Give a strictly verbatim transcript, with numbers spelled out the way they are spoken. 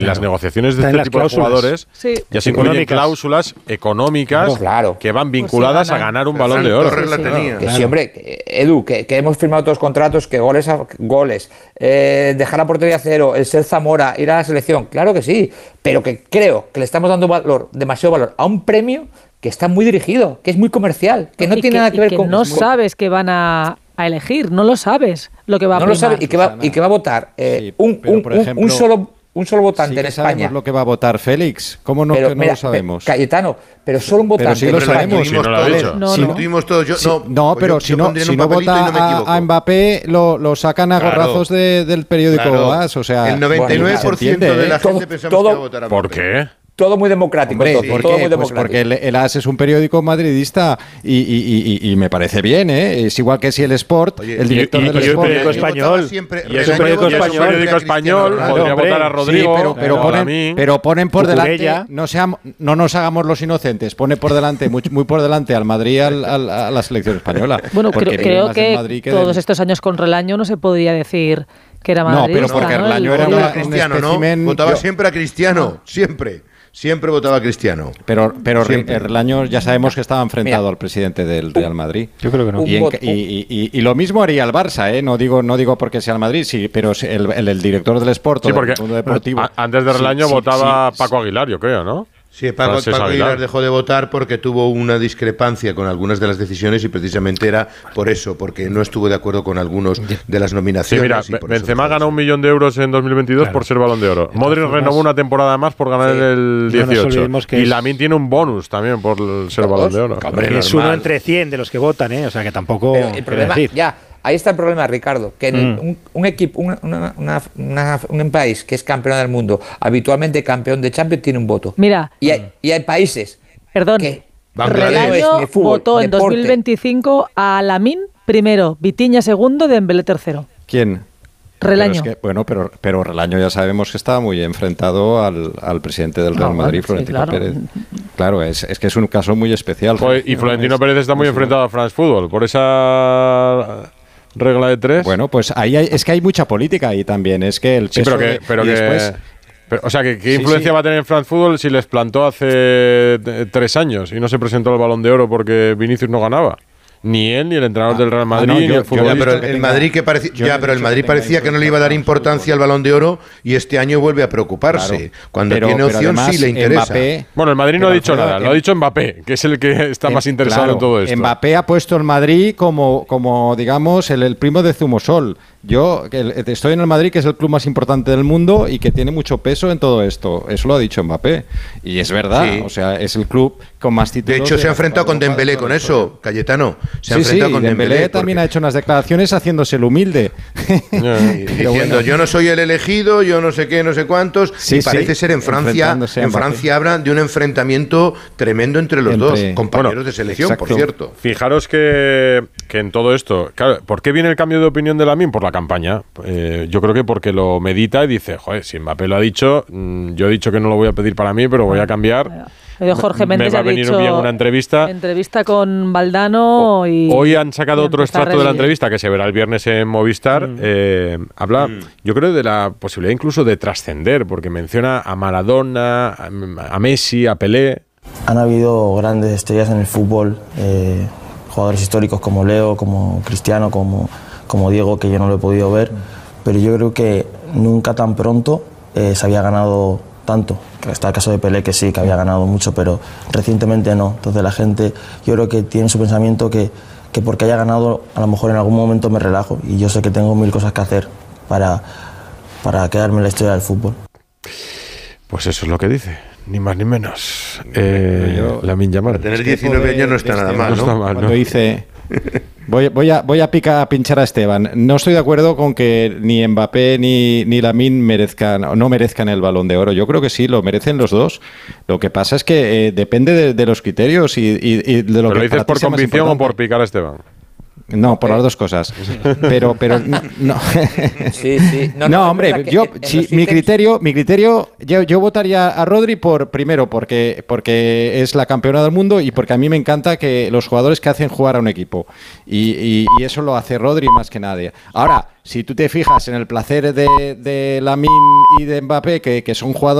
Las negociaciones de este tipo cláusulas. de jugadores sí. ya se incluyen cláusulas económicas claro. que van vinculadas pues a ganar un balón de oro. Sí, la tenía. Que claro. sí, hombre, Edu, que, que hemos firmado todos los contratos, que goles, a, goles eh, dejar la portería a cero, el ser Zamora, ir a la selección, claro que sí, pero que creo que le estamos dando valor, demasiado valor a un premio que está muy dirigido, que es muy comercial, que no y tiene que, nada que ver que con... no sabes que van a... a elegir, no lo sabes lo que va a no primar. lo sabes y que va, y que va a votar eh, sí, un, un, por ejemplo, un solo un solo votante sí en España. Sabemos lo que va a votar Félix. ¿Cómo no, pero, que no mira, lo sabemos? Cayetano, pero solo un votante. Pero sí lo sabemos. Si no lo ha dicho. No, si no. Tuvimos todos. Yo, sí, no, no, pero yo, si yo no, si no vota no a, a Mbappé, lo, lo sacan a claro. gorrazos de, del periódico claro. AS. O sea, el noventa y nueve por ciento bueno, de la gente todo, pensamos todo, que va a votar a Mbappé. ¿Por qué? Todo muy democrático. Hombre, todo, ¿por todo qué? muy democrático. Pues porque el, el AS es un periódico madridista y, y, y, y me parece bien, ¿eh? Es igual que si el Sport, Oye, el director y, y, del y Sport... periódico español. Siempre, y es un periódico español, periódico español podría hombre, votar a Rodrigo. Sí, pero, pero, no, ponen, pero ponen por delante, no, seamos, no nos hagamos los inocentes, pone por delante, muy, muy por delante al Madrid al, al, a la selección española. Bueno, creo, creo que, que todos del... estos años con Relaño no se podría decir que era madridista. No, pero porque ¿no? Relaño el, era un, un Cristiano, espécimen, ¿no? Votaba yo, siempre a Cristiano, siempre. Siempre votaba a Cristiano. Pero, pero Relaño ya sabemos que estaba enfrentado Mira, al presidente del Real Madrid. Yo creo que no. Y, en, y, y, y, y lo mismo haría el Barça, ¿eh? No digo, no digo porque sea el Madrid, sí, pero el, el, el director del Sport, sí, porque del mundo deportivo. A, antes de Relaño sí, votaba sí, Paco Aguilar, yo creo, ¿no? Sí, Paco, Paco Aguilar dejó de votar porque tuvo una discrepancia con algunas de las decisiones y precisamente era por eso, porque no estuvo de acuerdo con algunos de las nominaciones. Sí, mira, Benzema ganó un millón de euros en dos mil veintidós claro. por ser Balón de Oro. Entonces, Modric renovó una temporada más por ganar sí. el dieciocho. No y Lamine tiene un bonus también por ser Balón de Oro. Hombre, es uno entre cien de los que votan, ¿eh? O sea que tampoco... Pero el problema, decir. ya... Ahí está el problema, Ricardo, que en mm. un, un equipo, una, una, una, una, un país que es campeón del mundo, habitualmente campeón de Champions, tiene un voto. Mira. Y hay, y hay países Perdón, que Relaño votó en dos mil veinticinco a Lamine primero, Vitinha segundo, Dembélé tercero. ¿Quién? Relaño. Es que, bueno, pero, pero Relaño ya sabemos que estaba muy enfrentado al, al presidente del Real no, Madrid, Florentino sí, claro. Pérez. Claro, es, es que es un caso muy especial. Pues, y Florentino es, Pérez está muy enfrentado a France Football, por esa... regla de tres. Bueno, pues ahí hay, es que hay mucha política ahí también. Es que el peso sí, pero que, pero de, que después, pero, o sea, que ¿qué sí, influencia sí. va a tener en France Football si les plantó hace tres años y no se presentó al Balón de Oro porque Vinicius no ganaba? Ni él, ni el entrenador ah, del Real Madrid, ah, no, yo, ni el futbolista. Ya, pero el, el Madrid, que parecía, ya, pero el Madrid parecía que no le iba a dar importancia al Balón de Oro y este año vuelve a preocuparse. Claro, Cuando pero, tiene opción sí le interesa. Mbappé, bueno, el Madrid no ha dicho nada, lo ha dicho Mbappé, que es el que está en, más interesado claro, en todo esto. Mbappé ha puesto el Madrid como, como digamos, el, el primo de Zumosol. Yo que estoy en el Madrid, que es el club más importante del mundo y que tiene mucho peso en todo esto. Eso lo ha dicho Mbappé. Y es verdad, sí. o sea, es el club con más títulos. De hecho, de se ha enfrentado con Dembélé con eso, Cayetano. Se ha sí, enfrentado sí, con Dembélé. Dembélé también ha hecho unas declaraciones haciéndose el humilde. Diciendo, bueno. yo no soy el elegido, yo no sé qué, no sé cuántos. Sí, y parece sí, ser en Francia, en Francia hablan de un enfrentamiento tremendo entre los entre, dos compañeros bueno, de selección, exacto. por cierto. Fijaros que, que en todo esto, claro, ¿por qué viene el cambio de opinión de Lamine? Por la campaña. Eh, yo creo que porque lo medita y dice, joder, si Mbappé lo ha dicho, mmm, yo he dicho que no lo voy a pedir para mí, pero voy a cambiar. Jorge Méndez me va a venir dicho, bien una entrevista. Entrevista con Valdano y... Hoy han sacado otro extracto de la entrevista que se verá el viernes en Movistar. Mm. Eh, habla, mm. yo creo, de la posibilidad incluso de trascender, porque menciona a Maradona, a, a Messi, a Pelé. Han habido grandes estrellas en el fútbol, eh, jugadores históricos como Leo, como Cristiano, como, como Diego, que yo no lo he podido ver, pero yo creo que nunca tan pronto eh, se había ganado tanto. Está el caso de Pelé, que sí, que había ganado mucho, pero recientemente no. Entonces la gente, yo creo que tiene su pensamiento que, que porque haya ganado, a lo mejor en algún momento me relajo, y yo sé que tengo mil cosas que hacer para, para quedarme en la historia del fútbol. Pues eso es lo que dice, ni más ni menos. Eh, Lamine Yamal. Para tener diecinueve años no está nada mal, ¿no? No está mal, ¿no? Cuando dice... Voy, voy, a, voy a, picar, a pinchar a Esteban. No estoy de acuerdo con que ni Mbappé ni, ni Lamine merezcan, no merezcan el Balón de Oro. Yo creo que sí, lo merecen los dos. Lo que pasa es que eh, depende de, de los criterios y, y, y de lo ¿Pero que... lo dices por convicción o por picar a Esteban? No, por las dos cosas. Pero, pero no. No, sí, sí. no, no, no hombre, yo, sí, mi criterio, mi criterio, yo, yo votaría a Rodri por primero porque, porque es la campeona del mundo y porque a mí me encanta que los jugadores que hacen jugar a un equipo. Y, y, y eso lo hace Rodri más que nadie. Ahora, si tú te fijas en el placer de, de Lamine y de Mbappé, que, que son jugadores